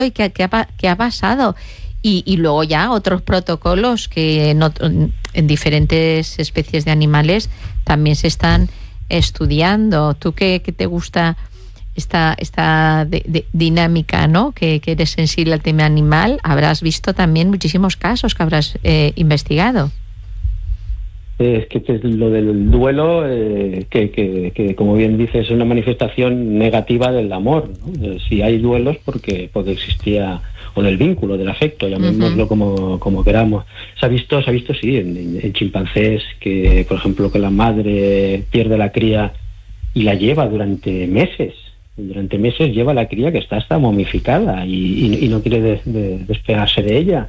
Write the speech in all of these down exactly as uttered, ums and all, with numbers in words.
y qué, qué, ha, qué ha pasado. Y, y luego ya otros protocolos que en, otro, en diferentes especies de animales también se están estudiando. ¿Tú qué, qué te gusta esta, esta de, de, dinámica, ¿no? Que, que eres sensible al tema animal? Habrás visto también muchísimos casos que habrás eh, investigado. Es que lo del duelo, eh, que, que, que como bien dices, es una manifestación negativa del amor, ¿no? Si hay duelos porque, porque existía, o del vínculo, del afecto, llamémoslo uh-huh. como, como queramos. Se ha visto, se ha visto sí, en, en chimpancés, que por ejemplo que la madre pierde la cría y la lleva durante meses, durante meses lleva la cría que está hasta momificada y, y, y no quiere de, de, despegarse de ella.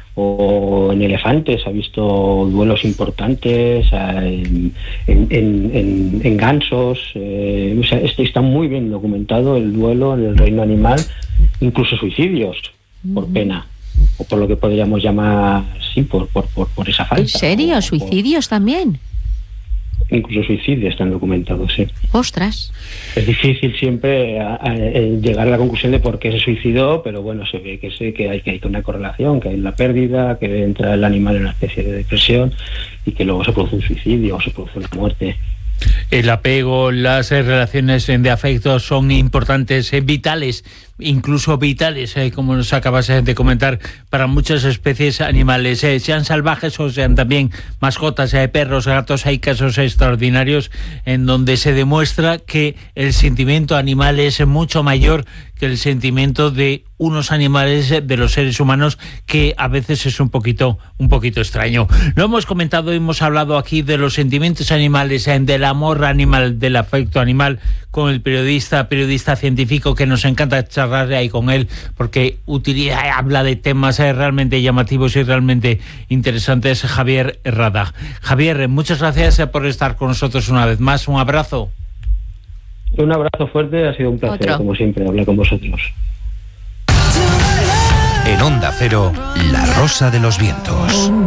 O en elefantes ha visto duelos importantes, en, en, en, en gansos, eh, o sea, está muy bien documentado el duelo en el reino animal, incluso suicidios por pena, o por lo que podríamos llamar, sí, por, por, por, por esa falta. ¿En serio? O, ¿Suicidios por, también? Incluso suicidios están documentados, sí. ¡Ostras! Es difícil siempre a, a, a llegar a la conclusión de por qué se suicidó, pero bueno, se ve que, se, que, hay, que hay una correlación, que hay la pérdida, que entra el animal en una especie de depresión y que luego se produce un suicidio o se produce una muerte. El apego, las relaciones de afecto son importantes, eh, vitales, incluso vitales, eh, como nos acabas de comentar, para muchas especies animales, eh, sean salvajes o sean también mascotas, eh, perros, gatos. Hay casos extraordinarios en donde se demuestra que el sentimiento animal es mucho mayor que el sentimiento de unos animales, de los seres humanos, que a veces es un poquito un poquito extraño. Lo hemos comentado, hemos hablado aquí de los sentimientos animales, del amor animal, del afecto animal, con el periodista, periodista científico, que nos encanta charlar ahí con él, porque utiliza, habla de temas realmente llamativos y realmente interesantes, Javier Herrada. Javier, muchas gracias por estar con nosotros una vez más. Un abrazo. Un abrazo fuerte, ha sido un placer, Otro. como siempre, hablar con vosotros. En Onda Cero, La Rosa de los Vientos.